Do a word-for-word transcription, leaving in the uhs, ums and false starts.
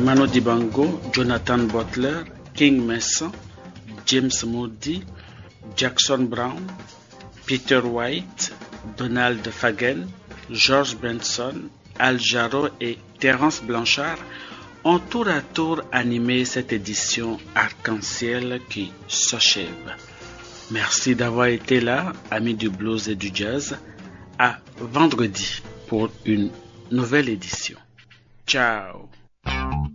Manu Dibango, Jonathan Butler, King Mason, James Moody, Jackson Brown, Peter White, Donald Fagen, George Benson, Al Jarreau et Terence Blanchard ont tour à tour animé cette édition arc-en-ciel qui s'achève. Merci d'avoir été là, amis du blues et du jazz. À vendredi pour une nouvelle édition. Ciao.